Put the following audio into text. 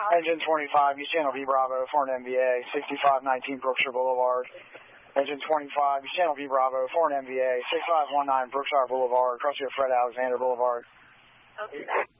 Engine 25, East Channel V Bravo for an MVA, 6519 Brookshire Boulevard. Engine 25, East Channel V Bravo for an MVA, 6519 Brookshire Boulevard, across here Fred Alexander Boulevard. Okay.